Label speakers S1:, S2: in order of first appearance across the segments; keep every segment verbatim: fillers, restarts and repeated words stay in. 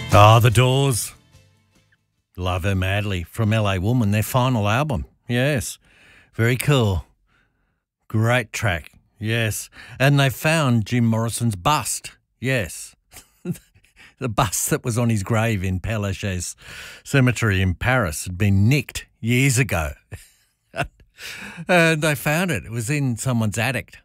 S1: Ah, The Doors. Love Her Madly from L A Woman, their final album. Yes, very cool. Great track, yes. And they found Jim Morrison's bust, yes. The bust that was on his grave in Père Lachaise Cemetery in Paris had been nicked years ago. And they found it. It was in someone's attic.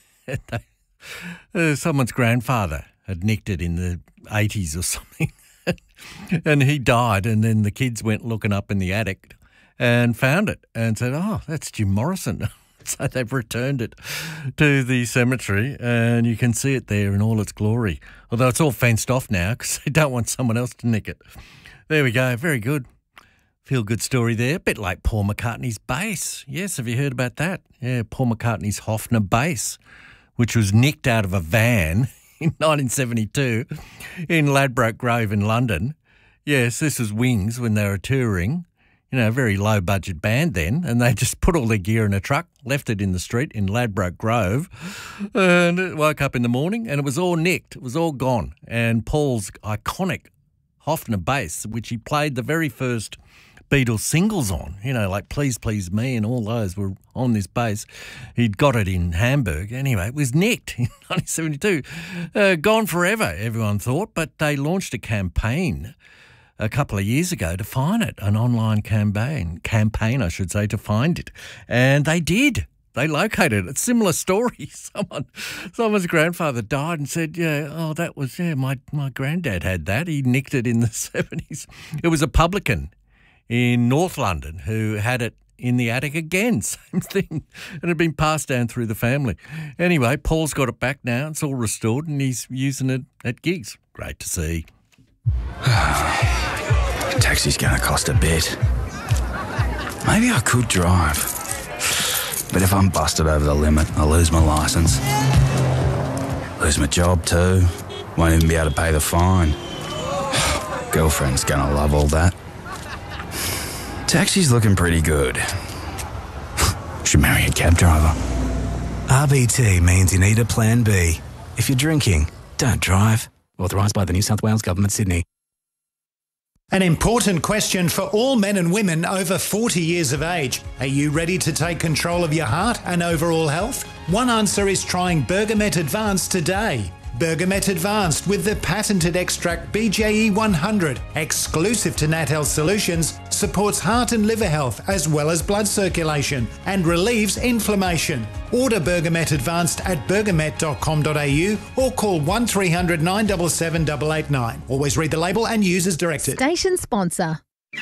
S1: uh, someone's grandfather had nicked it in the eighties or something. And he died, and then the kids went looking up in the attic and found it and said, oh, that's Jim Morrison. So they've returned it to the cemetery, and you can see it there in all its glory. Although it's all fenced off now because they don't want someone else to nick it. There we go. Very good. Feel good story there. A bit like Paul McCartney's bass. Yes, have you heard about that? Yeah, Paul McCartney's Hofner bass, which was nicked out of a van in nineteen seventy-two in Ladbroke Grove in London. Yes, this was Wings when they were touring. You know, a very low-budget band then, and they just put all their gear in a truck, left it in the street in Ladbroke Grove, and it woke up in the morning and it was all nicked. It was all gone. And Paul's iconic Hofner bass, which he played the very first Beatles singles on, you know, like Please Please Me and all those were on this bass. He'd got it in Hamburg. Anyway, it was nicked in nineteen seventy-two. Uh, gone forever, everyone thought, but they launched a campaign a couple of years ago to find it, an online campaign, campaign, I should say, to find it. And they did. They located it. Similar story. Someone, someone's grandfather died and said, yeah, oh, that was, yeah, my, my granddad had that. He nicked it in the seventies. It was a publican in North London who had it in the attic again, same thing, and it had been passed down through the family. Anyway, Paul's got it back now. It's all restored and he's using it at gigs. Great to see.
S2: Taxi's going to cost a bit. Maybe I could drive. But if I'm busted over the limit, I'll lose my licence. Lose my job too. Won't even be able to pay the fine. Girlfriend's going to love all that. Taxi's looking pretty good. Should marry a cab driver.
S3: R B T means you need a plan B. If you're drinking, don't drive. Authorised by the New South Wales Government, Sydney.
S4: An important question for all men and women over forty years of age. Are you ready to take control of your heart and overall health? One answer is trying Bergamet Advanced today. Bergamet Advanced with the patented extract B J E one hundred, exclusive to Nat Health Solutions, supports heart and liver health as well as blood circulation and relieves inflammation. Order Bergamet Advanced at bergamet dot com dot a u or call one three hundred nine seven seven eight eight nine. Always read the label and use as directed.
S5: Station sponsor.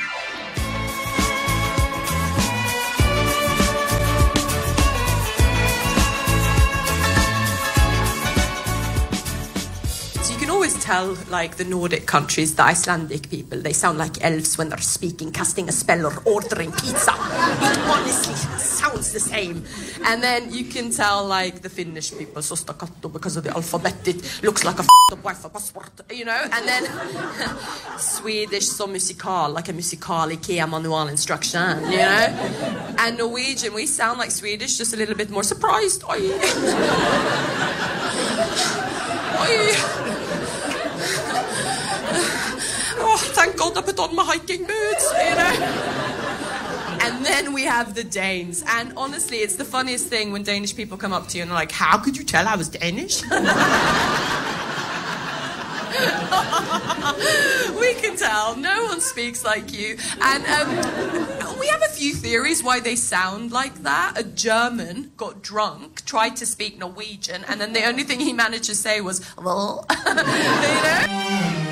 S6: Always tell, like, the Nordic countries, the Icelandic people, they sound like elves when they're speaking, casting a spell or ordering pizza. It honestly sounds the same. And then you can tell, like, the Finnish people, so staccato because of the alphabet, it looks like a f***ed wife passport, you know? And then Swedish, so musical, like a musical IKEA manual instruction, you know? And Norwegian, we sound like Swedish, just a little bit more surprised. Oi. Oi. Oh, thank God I put on my hiking boots, you know? And then we have the Danes. And honestly, it's the funniest thing when Danish people come up to you and they're like, how could you tell I was Danish? We can tell. No one speaks like you. And um, we have a few theories why they sound like that. A German got drunk, tried to speak Norwegian, and then the only thing he managed to say was, well, you know?